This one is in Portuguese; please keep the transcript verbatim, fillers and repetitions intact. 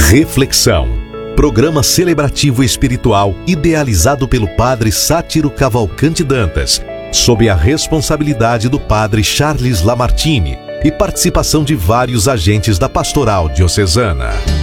Reflexão. Programa celebrativo espiritual idealizado pelo Padre Sátiro Cavalcante Dantas, sob a responsabilidade do Padre Charles Lamartine e participação de vários agentes da Pastoral Diocesana.